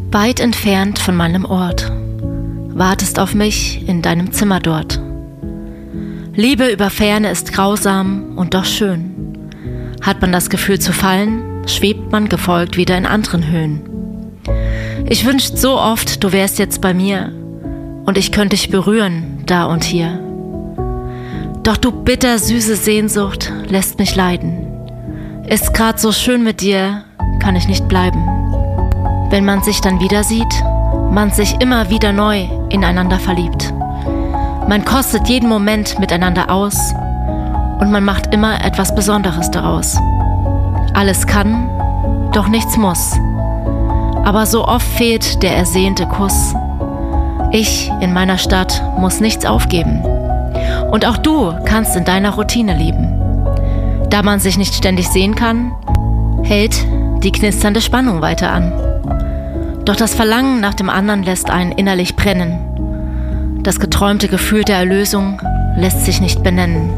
Weit entfernt von meinem Ort, wartest auf mich in deinem Zimmer dort. Liebe über Ferne ist grausam und doch schön. Hat man das Gefühl zu fallen, schwebt man gefolgt wieder in anderen Höhen. Ich wünschte so oft, du wärst jetzt bei mir und ich könnte dich berühren, da und hier. Doch du bittersüße Sehnsucht lässt mich leiden. Ist grad so schön mit dir, kann ich nicht bleiben. Wenn man sich dann wieder sieht, man sich immer wieder neu ineinander verliebt. Man kostet jeden Moment miteinander aus und man macht immer etwas Besonderes daraus. Alles kann, doch nichts muss. Aber so oft fehlt der ersehnte Kuss. Ich in meiner Stadt muss nichts aufgeben. Und auch du kannst in deiner Routine leben. Da man sich nicht ständig sehen kann, hält die knisternde Spannung weiter an. Doch das Verlangen nach dem anderen lässt einen innerlich brennen. Das geträumte Gefühl der Erlösung lässt sich nicht benennen.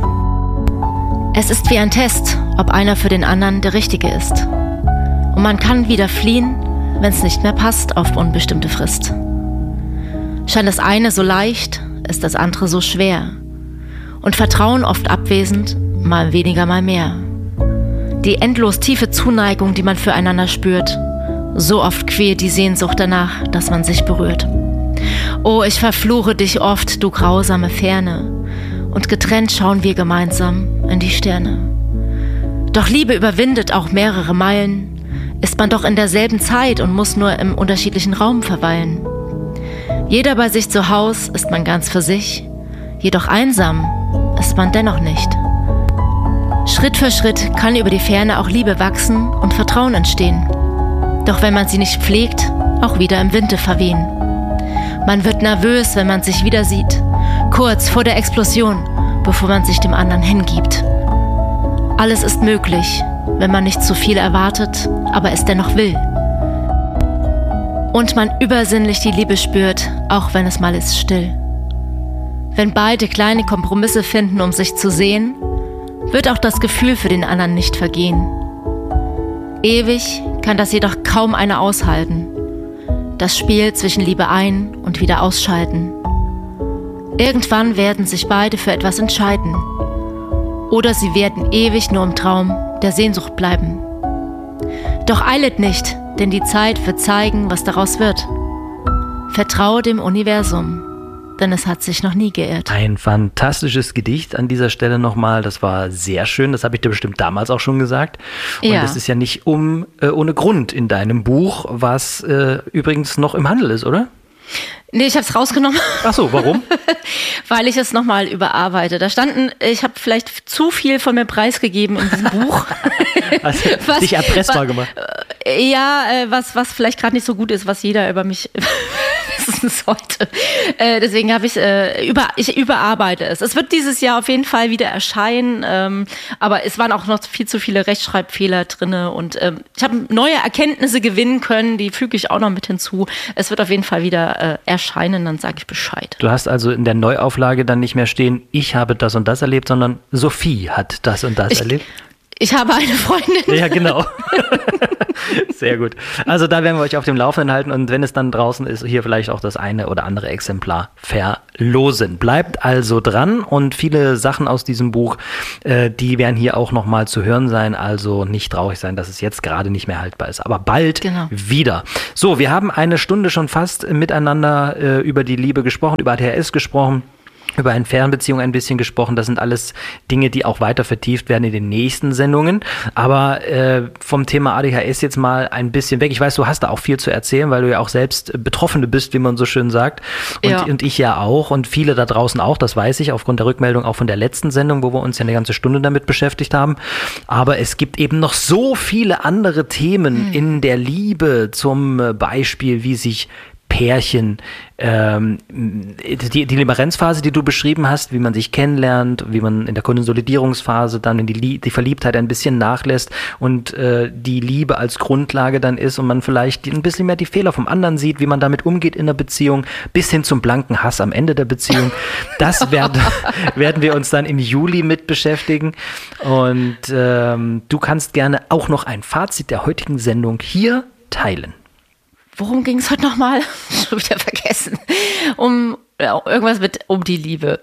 Es ist wie ein Test, ob einer für den anderen der Richtige ist. Und man kann wieder fliehen, wenn es nicht mehr passt auf unbestimmte Frist. Scheint das eine so leicht, ist das andere so schwer. Und Vertrauen oft abwesend, mal weniger, mal mehr. Die endlos tiefe Zuneigung, die man füreinander spürt, so oft quält die Sehnsucht danach, dass man sich berührt. Oh, ich verfluche dich oft, du grausame Ferne, und getrennt schauen wir gemeinsam in die Sterne. Doch Liebe überwindet auch mehrere Meilen, ist man doch in derselben Zeit und muss nur im unterschiedlichen Raum verweilen. Jeder bei sich zu Haus ist man ganz für sich, jedoch einsam ist man dennoch nicht. Schritt für Schritt kann über die Ferne auch Liebe wachsen und Vertrauen entstehen. Doch wenn man sie nicht pflegt, auch wieder im Winde verwehen. Man wird nervös, wenn man sich wieder sieht, kurz vor der Explosion, bevor man sich dem anderen hingibt. Alles ist möglich, wenn man nicht zu viel erwartet, aber es dennoch will. Und man übersinnlich die Liebe spürt, auch wenn es mal ist still. Wenn beide kleine Kompromisse finden, um sich zu sehen, wird auch das Gefühl für den anderen nicht vergehen. Ewig kann das jedoch kaum einer aushalten. Das Spiel zwischen Liebe ein- und wieder ausschalten. Irgendwann werden sich beide für etwas entscheiden. Oder sie werden ewig nur im Traum der Sehnsucht bleiben. Doch eilet nicht, denn die Zeit wird zeigen, was daraus wird. Vertraue dem Universum, denn es hat sich noch nie geirrt. Ein fantastisches Gedicht an dieser Stelle nochmal. Das war sehr schön. Das habe ich dir bestimmt damals auch schon gesagt. Und das ist ja nicht ohne Grund in deinem Buch, was übrigens noch im Handel ist, oder? Nee, ich habe es rausgenommen. Ach so, warum? Weil ich es nochmal überarbeite. Da standen, ich habe vielleicht zu viel von mir preisgegeben in diesem Buch. Also dich erpressbar gemacht. Ja, was vielleicht gerade nicht so gut ist, was jeder über mich wissen sollte. Deswegen habe ich überarbeite es. Es wird dieses Jahr auf jeden Fall wieder erscheinen, aber es waren auch noch viel zu viele Rechtschreibfehler drin und ich habe neue Erkenntnisse gewinnen können, die füge ich auch noch mit hinzu. Es wird auf jeden Fall wieder erscheinen, dann sage ich Bescheid. Du hast also in der Neuauflage dann nicht mehr stehen, ich habe das und das erlebt, sondern Sophie hat das und das erlebt? Ich habe eine Freundin. Ja, genau. Sehr gut. Also da werden wir euch auf dem Laufenden halten und wenn es dann draußen ist, hier vielleicht auch das eine oder andere Exemplar verlosen. Bleibt also dran und viele Sachen aus diesem Buch, die werden hier auch nochmal zu hören sein. Also nicht traurig sein, dass es jetzt gerade nicht mehr haltbar ist, aber bald wieder. So, wir haben eine Stunde schon fast miteinander über die Liebe gesprochen, über ADHS gesprochen. Über eine Fernbeziehung ein bisschen gesprochen. Das sind alles Dinge, die auch weiter vertieft werden in den nächsten Sendungen. Aber vom Thema ADHS jetzt mal ein bisschen weg. Ich weiß, du hast da auch viel zu erzählen, weil du ja auch selbst Betroffene bist, wie man so schön sagt. Und ich ja auch und viele da draußen auch. Das weiß ich aufgrund der Rückmeldung auch von der letzten Sendung, wo wir uns ja eine ganze Stunde damit beschäftigt haben. Aber es gibt eben noch so viele andere Themen in der Liebe, zum Beispiel, wie sich Pärchen, die Limerenzphase, die du beschrieben hast, wie man sich kennenlernt, wie man in der Konsolidierungsphase dann in die Verliebtheit ein bisschen nachlässt und die Liebe als Grundlage dann ist und man vielleicht ein bisschen mehr die Fehler vom anderen sieht, wie man damit umgeht in der Beziehung, bis hin zum blanken Hass am Ende der Beziehung. Das werden wir uns dann im Juli mit beschäftigen und du kannst gerne auch noch ein Fazit der heutigen Sendung hier teilen. worum ging es heute nochmal? Schon wieder vergessen. Irgendwas um die Liebe.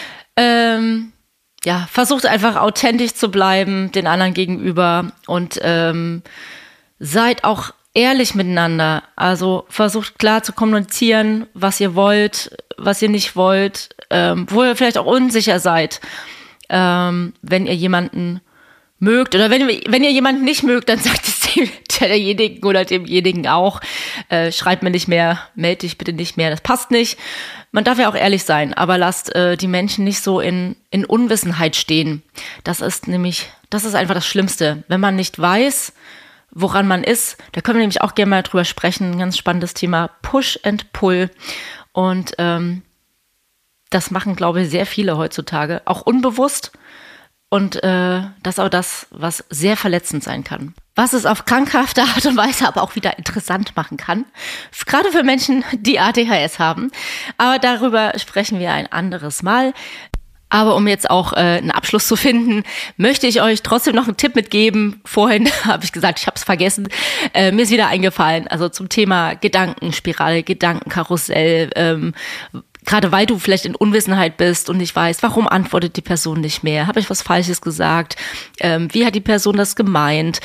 Versucht einfach authentisch zu bleiben den anderen gegenüber und seid auch ehrlich miteinander. Also versucht klar zu kommunizieren, was ihr wollt, was ihr nicht wollt, wo ihr vielleicht auch unsicher seid. Wenn ihr jemanden mögt oder wenn ihr jemanden nicht mögt, dann sagt es derjenigen oder demjenigen auch, schreibt mir nicht mehr, melde dich bitte nicht mehr, das passt nicht. Man darf ja auch ehrlich sein, aber lasst die Menschen nicht so in Unwissenheit stehen. Das ist einfach das Schlimmste. Wenn man nicht weiß, woran man ist, da können wir nämlich auch gerne mal drüber sprechen, ein ganz spannendes Thema, Push and Pull. Und das machen, glaube ich, sehr viele heutzutage, auch unbewusst. Und das ist auch das, was sehr verletzend sein kann. Was es auf krankhafte Art und Weise aber auch wieder interessant machen kann. Gerade für Menschen, die ADHS haben. Aber darüber sprechen wir ein anderes Mal. Aber um jetzt auch einen Abschluss zu finden, möchte ich euch trotzdem noch einen Tipp mitgeben. Vorhin habe ich gesagt, ich habe es vergessen. Mir ist wieder eingefallen. Also zum Thema Gedankenspirale, Gedankenkarussell. Gerade weil du vielleicht in Unwissenheit bist und nicht weißt, warum antwortet die Person nicht mehr? Habe ich was Falsches gesagt? Wie hat die Person das gemeint?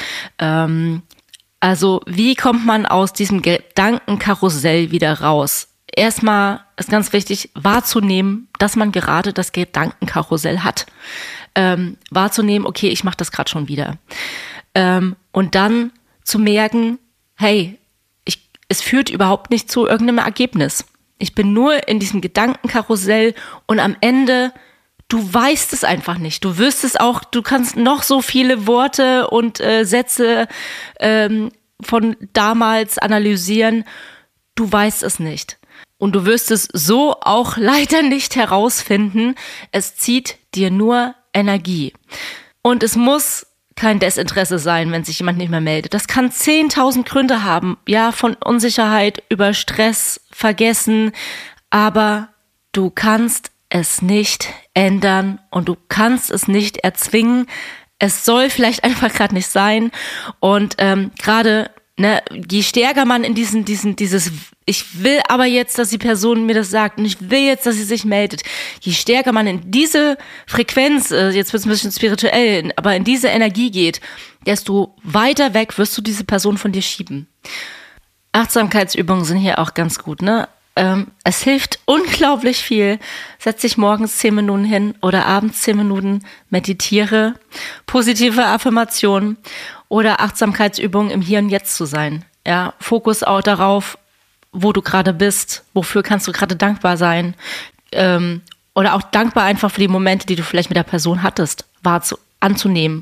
Also wie kommt man aus diesem Gedankenkarussell wieder raus? Erstmal ist ganz wichtig, wahrzunehmen, dass man gerade das Gedankenkarussell hat. Wahrzunehmen, okay, ich mache das gerade schon wieder. Und dann zu merken, hey, es führt überhaupt nicht zu irgendeinem Ergebnis. Ich bin nur in diesem Gedankenkarussell und am Ende, du weißt es einfach nicht. Du wirst es auch, du kannst noch so viele Worte und Sätze von damals analysieren. Du weißt es nicht. Und du wirst es so auch leider nicht herausfinden. Es zieht dir nur Energie. Und es muss kein Desinteresse sein, wenn sich jemand nicht mehr meldet. Das kann 10.000 Gründe haben. Ja, von Unsicherheit über Stress, Vergessen. Aber du kannst es nicht ändern und du kannst es nicht erzwingen. Es soll vielleicht einfach gerade nicht sein. Und gerade je stärker man in dieses ich will aber jetzt, dass die Person mir das sagt und ich will jetzt, dass sie sich meldet, je stärker man in diese Frequenz, jetzt wird es ein bisschen spirituell, aber in diese Energie geht, desto weiter weg wirst du diese Person von dir schieben. Achtsamkeitsübungen sind hier auch ganz gut, ne? Es hilft unglaublich viel. Setz dich morgens 10 Minuten hin oder abends 10 Minuten, meditiere, positive Affirmationen oder Achtsamkeitsübungen im Hier und Jetzt zu sein. Ja, Fokus auch darauf, wo du gerade bist, wofür kannst du gerade dankbar sein oder auch dankbar einfach für die Momente, die du vielleicht mit der Person hattest, wahrzunehmen.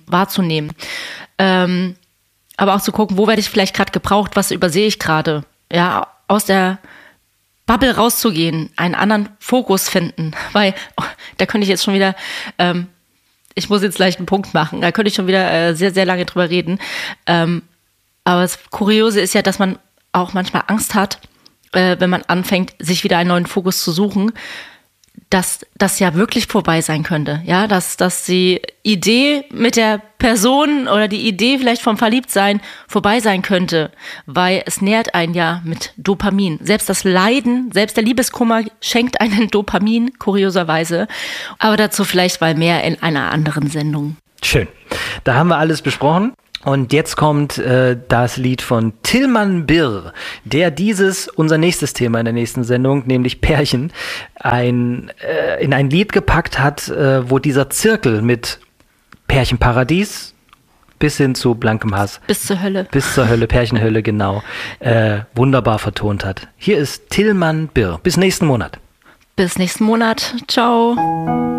Aber auch zu gucken, wo werde ich vielleicht gerade gebraucht, was übersehe ich gerade. Ja, aus der Bubble rauszugehen, einen anderen Fokus finden, weil da könnte ich jetzt schon wieder, ich muss jetzt gleich einen Punkt machen, da könnte ich schon wieder sehr, sehr lange drüber reden. Aber das Kuriose ist ja, dass man auch manchmal Angst hat, wenn man anfängt, sich wieder einen neuen Fokus zu suchen, dass das ja wirklich vorbei sein könnte. Ja, dass die Idee mit der Person oder die Idee vielleicht vom Verliebtsein vorbei sein könnte, weil es nährt einen ja mit Dopamin. Selbst das Leiden, selbst der Liebeskummer schenkt einen Dopamin, kurioserweise. Aber dazu vielleicht mal mehr in einer anderen Sendung. Schön. Da haben wir alles besprochen. Und jetzt kommt das Lied von Tilman Birr, der unser nächstes Thema in der nächsten Sendung, nämlich Pärchen, in ein Lied gepackt hat, wo dieser Zirkel mit Pärchenparadies bis hin zu blankem Hass. Bis zur Hölle. Bis zur Hölle, Pärchenhölle, genau. Wunderbar vertont hat. Hier ist Tilman Birr. Bis nächsten Monat. Bis nächsten Monat. Ciao.